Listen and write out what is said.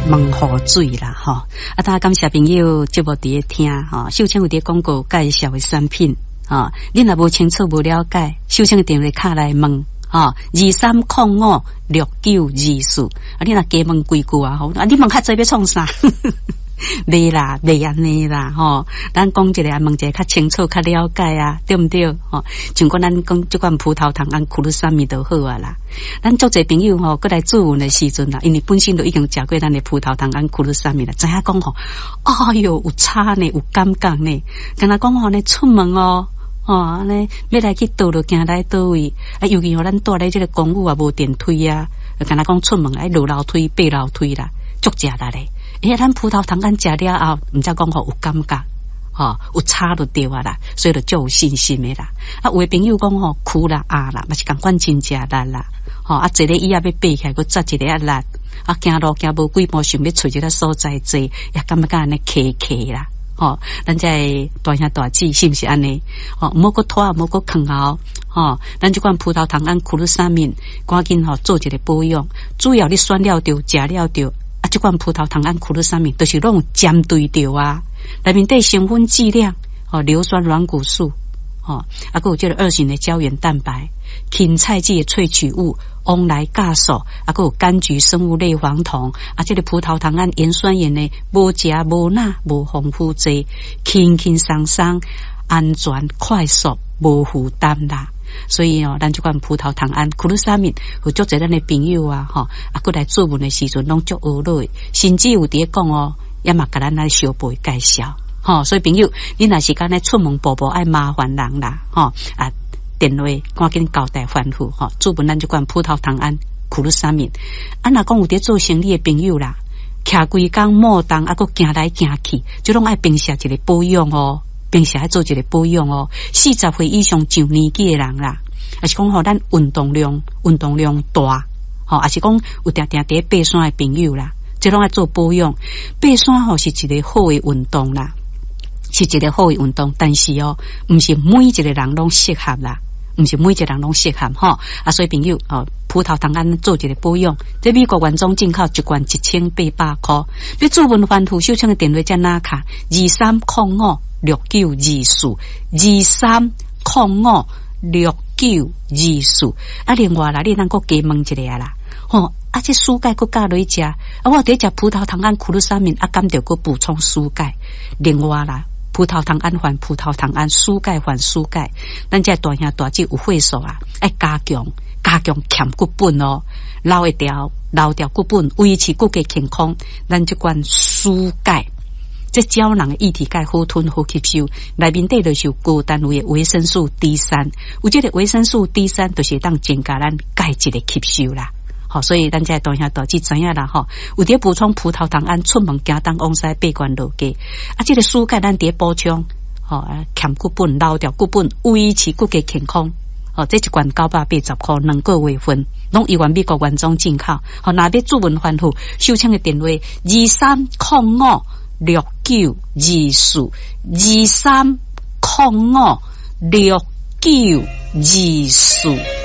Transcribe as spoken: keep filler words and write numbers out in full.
问河水啦，吼！啊，大家感谢朋友节目伫咧听，吼！秀清有伫广告介绍的产品，吼！恁若无清楚无了解，秀清电话卡来问，吼！二三零五六九二四，啊，你若加问几句啊，吼！啊，你问较济要创啥？袂啦，袂安尼啦，吼！咱讲一个，问一个较清楚、较了解啊，对毋对？吼，像讲咱讲即款葡萄糖胺库鲁沙米都好啊啦。咱足侪朋友吼，过来做文的时阵啦，因为本身都已经食过咱的葡萄糖胺库鲁沙米啦，知影讲吼，哎哟，有差呢，有感觉呢。跟他讲吼呢，出门哦，吼安尼要来去倒落行来倒位，啊，尤其吼咱住咧即个公寓啊，无电梯啊，跟他讲出门爱落楼梯、爬楼梯啦，足食力咧。诶，咱葡萄糖胺食了后，毋则讲吼有感觉，吼有差就对啊啦，所以就足有信心的啦。啊，有的朋友讲吼苦啦、压啦，嘛是共款真食力啦，吼啊，坐咧椅仔要爬起来，佮扎一个啊力，啊，行路行无几步，想要找一个所在坐，也感觉安尼骑骑啦，吼，咱在大兄大姐是毋是安尼？吼，莫佮拖，莫佮坑后，吼，咱即款葡萄糖胺库鲁沙米，赶紧吼做一个保养，主要你选了着，食了着。啊，这款葡萄糖胺库鲁沙米都是拢针对着啊，内面对成分剂量，哦，硫酸软骨素，哦，啊，还有这个二型的胶原蛋白，芹菜剂的萃取物，翁来酵素，啊，还有柑橘生物类黄酮，啊，这个葡萄糖胺盐酸盐呢，无食无钠无丰富剂，轻轻松松，安全快速，无负担啦。所以哦，咱这款葡萄糖胺库鲁沙米，有足侪咱的朋友啊，吼，啊，过来做文的时阵，拢足学落的，甚至有伫讲哦，也嘛甲咱来小辈介绍，吼，所以朋友，你若是讲咧出门步步爱麻烦人啦，吼，啊，电话赶紧交代吩咐，吼，做文咱这款葡萄糖胺库鲁沙米，啊，若讲有伫做生意的朋友啦，徛规工莫动，啊，佮行来行去，就拢爱平时一个保养哦。平时还做一个保养哦，四十岁以上上年纪的人啦，还是讲吼咱运动量运动量大，吼，还是讲有定定伫爬山的朋友啦，即拢爱做保养。爬山吼是一个好的运动啦，是一个好的运动，但是哦，毋是每一个人拢适合啦，毋是每一个人拢适合吼。啊，所以朋友哦，葡萄糖胺做一个保养，在美国原装进口一罐一千八百块，要做文番图秀清的电话在哪卡？二三零五。六九二四二三零五六九二四啊！另外啦，你能够加问一下啦，吼啊！这蔬钙佮加落去食，啊！我伫食葡萄糖胺库鲁沙米啊，甘着佮补充蔬钙。另外啦，葡萄糖胺换葡萄糖胺，蔬钙换蔬钙。咱这大兄大姐有会所啊，爱加强加强欠骨本哦，留一条留掉骨本，维持骨骼健康。咱这款蔬钙。这胶囊的液体钙好吞好吸收，内面底就是有高单位的维生素 D 三，有这个维生素 D 三就是当增加咱钙质的吸收啦。好，所以咱在大兄大姐知影啦吼，有伫补充葡萄糖胺，出门行当往西八关路街，啊，这个蔬钙咱伫补充，吼、哦，欠骨本留掉骨本，维持骨骼健康。哦，这一罐九百八十块，两个月份，拢由美国原装进口。好，若要做文番户，收听的电话二三零五。六九二四二三零五六九二四。